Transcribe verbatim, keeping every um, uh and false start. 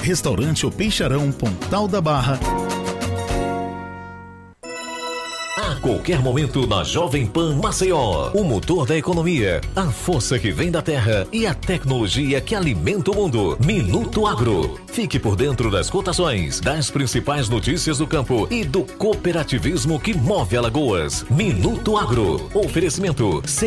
Restaurante O Peixarão, Pontal da Barra. A qualquer momento na Jovem Pan Maceió, o motor da economia, a força que vem da terra e a tecnologia que alimenta o mundo. Minuto Agro. Fique por dentro das cotações, das principais notícias do campo e do cooperativismo que move Alagoas. Minuto Agro. Oferecimento